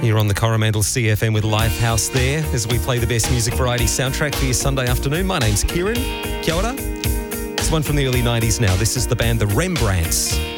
You're on the Coromandel CFM with Lifehouse there as we play the best music variety soundtrack for your Sunday afternoon. My name's Kieran. Kia ora. It's one from the early 90s now. This is the band The Rembrandts.